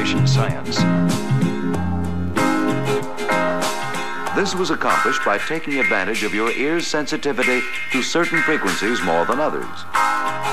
action science. This was accomplished by taking advantage of your ear's sensitivity to certain frequencies more than others.